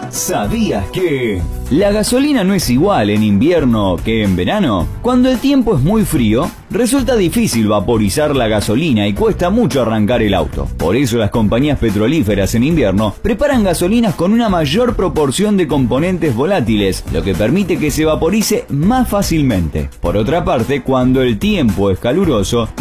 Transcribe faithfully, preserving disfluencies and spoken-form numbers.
¿Sabías que la gasolina no es igual en invierno que en verano? Cuando el tiempo es muy frío, resulta difícil vaporizar la gasolina y cuesta mucho arrancar el auto. Por eso las compañías petrolíferas en invierno preparan gasolinas con una mayor proporción de componentes volátiles, lo que permite que se vaporice más fácilmente. Por otra parte, cuando el tiempo es caluroso,